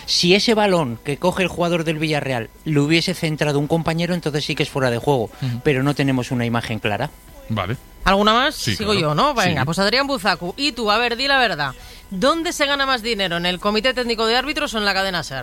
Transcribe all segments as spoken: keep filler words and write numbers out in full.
Si ese balón que coge el jugador del Villarreal lo hubiese centrado un compañero, entonces sí que es fuera de juego, uh-huh. pero no tenemos una imagen clara. Vale. ¿Alguna más? Sí, Sigo claro. yo, ¿no? Venga, sí. pues Adrián Buzacu. Y tú, a ver, di la verdad. ¿Dónde se gana más dinero? ¿En el Comité Técnico de Árbitros o en la cadena SER?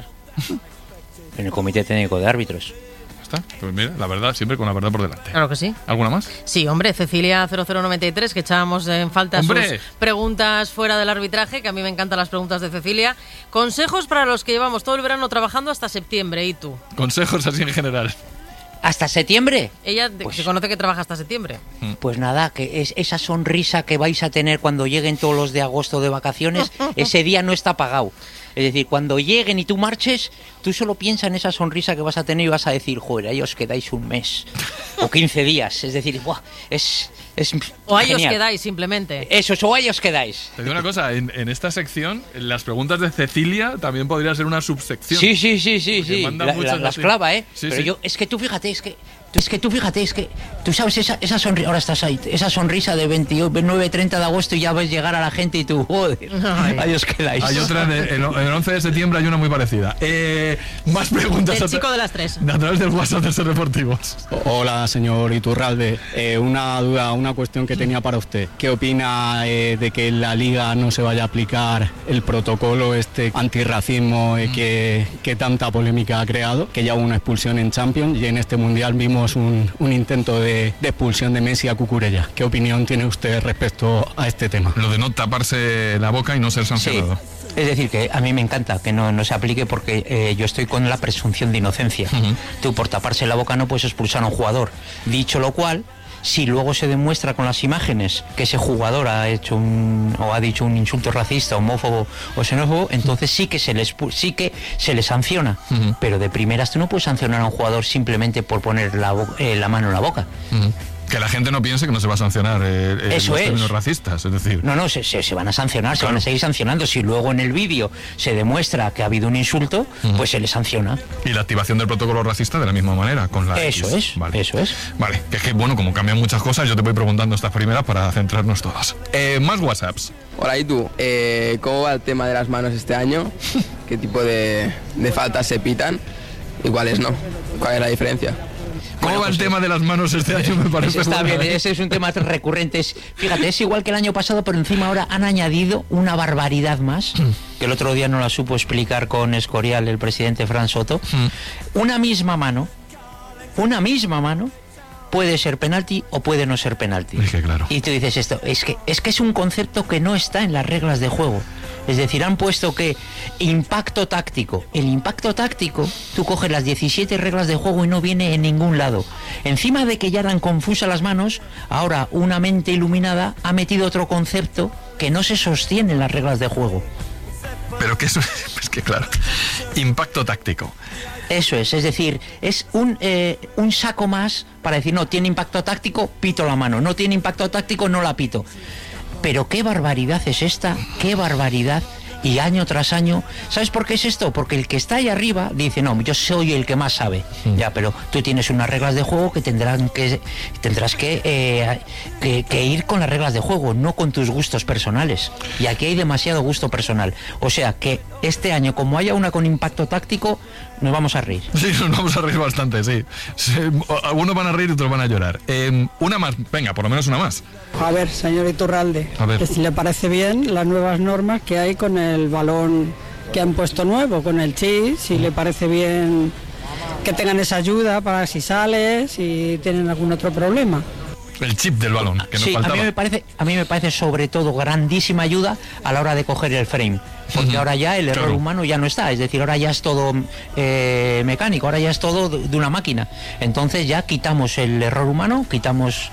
En el Comité Técnico de Árbitros. Está. Pues mira, la verdad, siempre con la verdad por delante. Claro que sí. ¿Alguna más? Sí, hombre, Cecilia cero cero nueve tres, que echábamos en falta ¡Hombre! sus preguntas fuera del arbitraje, que a mí me encantan las preguntas de Cecilia. Consejos para los que llevamos todo el verano trabajando hasta septiembre, ¿y tú? Consejos así en general. ¿Hasta septiembre? Ella pues, se conoce que trabaja hasta septiembre. Pues nada, que es esa sonrisa que vais a tener cuando lleguen todos los de agosto de vacaciones, ese día no está pagado. Es decir, cuando lleguen y tú marches, tú solo piensa en esa sonrisa que vas a tener y vas a decir, joder, ahí os quedáis un mes o quince días. Es decir, ¡buah! Es, es o ahí genial. Os quedáis simplemente. Eso, o ahí os quedáis. Te digo una cosa, en, en esta sección, en las preguntas de Cecilia también podría ser una subsección. Sí, sí, sí, sí, sí. La, la, las clava, ¿eh? Sí, Pero sí. yo, es que tú fíjate, es que... Es que tú fíjate, es que tú sabes esa, esa sonrisa, ahora estás ahí, esa sonrisa de veintinueve, treinta de agosto y ya ves llegar a la gente y tú, joder, Ay. ahí os quedáis. Hay otra, de, el, el once de septiembre hay una muy parecida. Eh, más preguntas. El chico de las tres. A través del WhatsApp de Ser Deportivos. Hola, señor Iturralde. Eh, una duda, una cuestión que tenía para usted. ¿Qué opina eh, de que en la Liga no se vaya a aplicar el protocolo este antirracismo eh, que, que tanta polémica ha creado? Que ya hubo una expulsión en Champions y en este Mundial vimos Un, un intento de, de expulsión de Messi a Cucurella. ¿Qué opinión tiene usted respecto a este tema? Lo de no taparse la boca y no ser sancionado. Sí. Es decir, que a mí me encanta que no, no se aplique porque eh, yo estoy con la presunción de inocencia. Uh-huh. Tú por taparse la boca no puedes expulsar a un jugador. Dicho lo cual, si luego se demuestra con las imágenes que ese jugador ha hecho un o ha dicho un insulto racista, homófobo o xenófobo, entonces sí que se les sí que se le sanciona. Uh-huh. Pero de primeras tú no puedes sancionar a un jugador simplemente por poner la, bo- eh, la mano en la boca. Uh-huh. Que la gente no piense que no se va a sancionar eh, eh, Eso los es. términos racistas, es decir... No, no, se, se, se van a sancionar, claro. Se van a seguir sancionando. Si luego en el vídeo se demuestra que ha habido un insulto, uh-huh. pues se le sanciona. Y la activación del protocolo racista de la misma manera, con la Eso X. es, vale. eso es. Vale, que es que, bueno, como cambian muchas cosas, yo te voy preguntando estas primeras para centrarnos todas. Eh, más WhatsApps. Hola, ¿y tú? Eh, ¿Cómo va el tema de las manos este año? ¿Qué tipo de, de faltas se pitan? ¿Y cuáles no? ¿Cuál es la diferencia? ¿Cómo bueno, va pues, el tema de las manos este año? Me parece está bueno, bien, ¿eh? ese es un tema recurrente. Fíjate, es igual que el año pasado, pero encima ahora han añadido una barbaridad más, que el otro día no la supo explicar con Escorial el presidente Fran Soto. Una misma mano, una misma mano, puede ser penalti o puede no ser penalti. Es que claro. Y tú dices esto, es que, es que es un concepto que no está en las reglas de juego. Es decir, han puesto que impacto táctico. El impacto táctico, tú coges las diecisiete reglas de juego y no viene en ningún lado. Encima de que ya eran confusas las manos, ahora una mente iluminada ha metido otro concepto que no se sostiene en las reglas de juego. Pero que eso es que claro, impacto táctico. Eso es, es decir, es un, eh, un saco más para decir, no, tiene impacto táctico, pito la mano, no tiene impacto táctico, no la pito. Pero qué barbaridad es esta, qué barbaridad, y año tras año. ¿Sabes por qué es esto? Porque el que está ahí arriba dice, no, yo soy el que más sabe. Mm. Ya, pero tú tienes unas reglas de juego que tendrán que tendrás que, eh, que, que ir con las reglas de juego, no con tus gustos personales. Y aquí hay demasiado gusto personal. O sea que este año, como haya una con impacto táctico, nos vamos a reír. Sí, nos vamos a reír bastante, sí. sí algunos van a reír y otros van a llorar. Eh, una más, venga, por lo menos una más. A ver, señor Iturralde, a ver. que si le parece bien las nuevas normas que hay con el balón que han puesto nuevo, con el chip, si le parece bien que tengan esa ayuda para si sale, si tienen algún otro problema. El chip del balón, que nos sí, faltaba. a mí me parece, a mí me parece sobre todo grandísima ayuda a la hora de coger el frame, porque uh-huh. ahora ya el error claro. humano ya no está, es decir, ahora ya es todo eh, mecánico, ahora ya es todo de una máquina, entonces ya quitamos el error humano, quitamos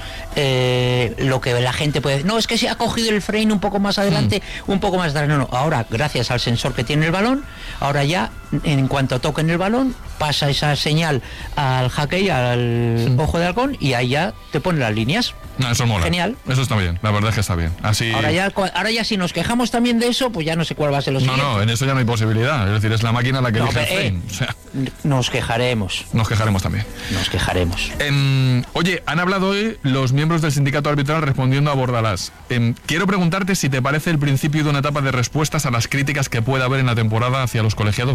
eh, lo que la gente puede decir, no, es que se ha cogido el frame un poco más adelante, uh-huh. un poco más atrás, no, no, ahora gracias al sensor que tiene el balón, ahora ya en cuanto toquen el balón, pasa esa señal al jaque, al uh-huh. ojo de halcón, y ahí ya te pone las líneas. No, eso mola. Genial. Eso está bien, la verdad es que está bien. Así... Ahora ya, ahora ya si nos quejamos también de eso, pues ya no sé cuál va a ser lo no, siguiente. No, no, en eso ya no hay posibilidad. Es decir, es la máquina la que no, elige pero, el frame. Eh, o sea, nos quejaremos. Nos quejaremos también. Nos quejaremos. Eh, oye, han hablado hoy los miembros del sindicato arbitral respondiendo a Bordalás. Eh, quiero preguntarte si te parece el principio de una etapa de respuestas a las críticas que pueda haber en la temporada hacia los colegiados